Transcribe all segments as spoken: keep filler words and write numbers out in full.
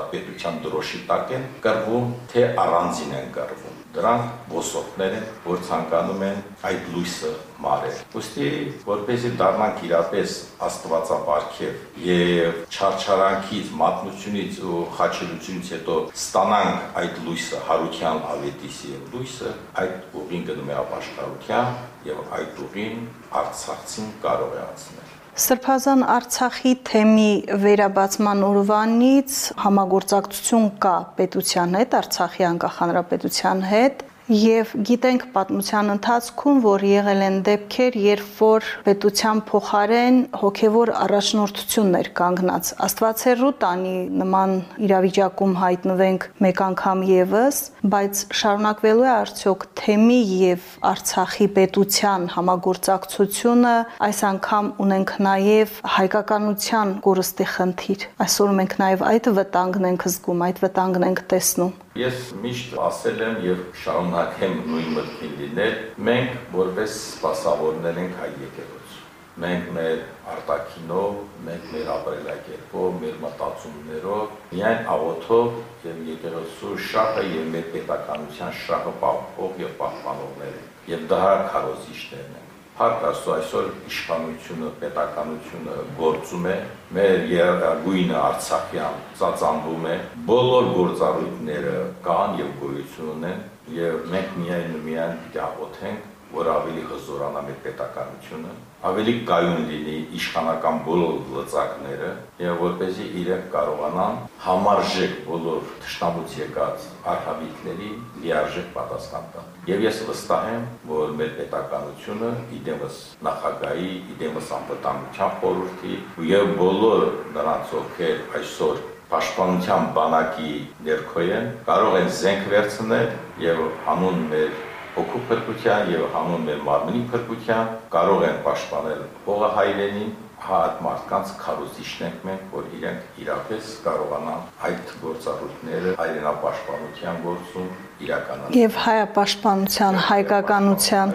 պետության դրոշի տակ են կռվում, թե առանձին են կռվում։ Դրանք ոսորտներ են, որ ցանկանում են այդ լույսը մարել։ Ոստի, որպեսզի դառնանք իրապես աստվածապարգև եւ չարչարանքից, մատնությունից ու խաչելությունից հետո ստանանք այդ լույսը, հարության ավետիսի եւ լույսը, այդ ուղին գնում է ապաշխարության եւ այդ ուղին Արցախին կարող է անցնել։ Սրբազան Արցախի թեմի վերաբացման օրվանից համագործակցություն կա պետության հետ, Արցախի անկախ հանրապետության հետ, եւ գիտենք պատմության ընթացքում, որ եղել են դեպքեր, երբ որ պետության փոխարեն հոգեվոր առաջնորդություններ կանգնած։ Աստվածերու տանի նման իրավիճակում հայտնվենք մեկ անգամ եւս, բայց շարունակվելու է արդյոք թեմի եւ Արցախի պետության համագործակցությունը, այս անգամ ունենք նաեւ հայկականության կորստի խնդիր։ Այսօր մենք նաեւ այդ վտանգն ենք զգում, այդ վտանգն ենք տեսնում։ Ես միշտ ասել եմ եւ շարունակեմ նույն մտքին լինել, մենք որպես սպասավորներ ենք հայ եկեղեցու։ Մենք մեր արտաքինով, մենք մեր ապրելակերպով, մեր մտածումներով, միայն աղոթով եւ եկեղեցու շահը եւ մեր պետականության շահը պահող եւ պահպանողներ ենք։ Եվ դա քարոզիչներն են։ Փառք Աստծո, այսօր իշխանությունը, պետականությունը գործում է, մեր երագույնը Արցախյան ծածանվում է, բոլոր գործառույթները կան եւ գոյություն ունեն, եւ մենք միայն ու միայն պիտի աղոթենք, որ ավելի հզորանա մեր պետականությունը, ավելի կայուն լինի իշխանական բոլոր լծակները, եւ որպեսզի իրենք կարողանան համարժեք բոլոր թշնամուց եկած արհավիտների լիարժեք պատասխան տալ։ Եվ ես վստահ եմ, որ մեր պետականությունը իդեմս նախագահի, իդեմս անվտանգության խորհրդի եւ բոլոր նրանց, ովքեր այսօր պաշտպանության բանակի ներքո են, կարող են զենք վերցնել եւ հանուն մեր հոգու փրկության եւ հանուն մեր մարմնի փրկության կարող են պաշտպանել հողահայրենին, այդ մարդկանց քարոզիչն ենք մենք, որ իրենք իրապես կարողանան այդ գործառույթները հայրենապաշտպանության գործում իրականացնել։ Եվ հայապաշտպանության, հայկականության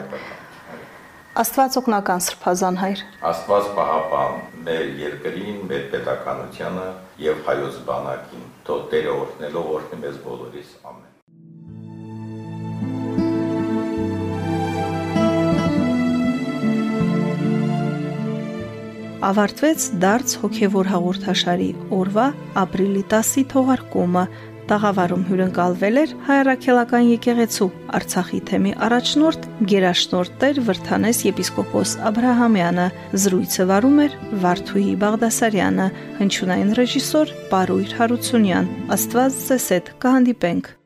Աստված օգնական Սրբազան հայր։ Աստված պահապան մեր երկրին, մեր պետականությանը եւ հայոց բանակին։ Թող Տերը օրհնելով օրհնի մեզ բոլորիս։ Ամեն։ Ավարտվեց դարձ հոգևոր հաղորդաշարի օրվա ապրիլի տասի թողարկումը։ Տաղավարում հյուրընկալվել էր Հայ Առաքելական եկեղեցու Արցախի թեմի առաջնորդ գերաշնորհ Տեր Վրդանես եպիսկոպոս Աբրահամյանը, զրույցը վարում էր Վարդուհի Բաղդասարյանը, հնչյունային ռեժիսոր Պարույր Հարությունյան։ Աստված ձեզ հետ կհանդիպենք։